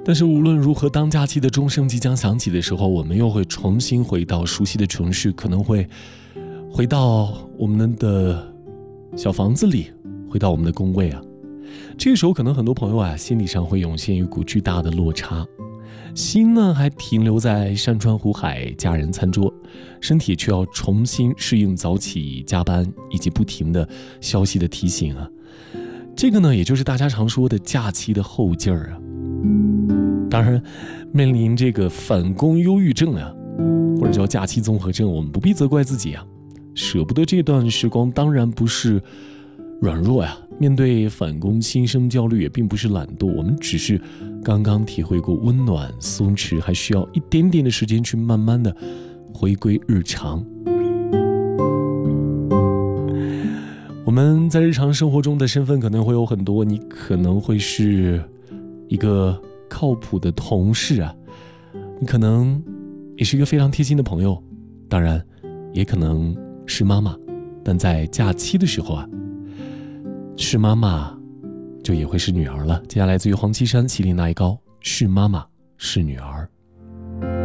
但是无论如何，当假期的钟声即将响起的时候，我们又会重新回到熟悉的城市，可能会回到我们的小房子里，回到我们的工位啊。这个时候可能很多朋友啊，心理上会涌现一股巨大的落差，心呢还停留在山川湖海家人餐桌，身体却要重新适应早起加班以及不停的消息的提醒啊。这个呢也就是大家常说的假期的后劲儿啊。当然面临这个返工忧郁症啊，或者叫假期综合症，我们不必责怪自己啊。舍不得这段时光当然不是软弱呀，面对返工心生焦虑也并不是懒惰，我们只是刚刚体会过温暖松弛，还需要一点点的时间去慢慢的回归日常。我们在日常生活中的身份可能会有很多，你可能会是一个靠谱的同事啊，你可能也是一个非常贴心的朋友，当然也可能是妈妈，但在假期的时候啊，是妈妈就也会是女儿了。接下来自于黄绮珊、麒麟那一高，是妈妈是女儿。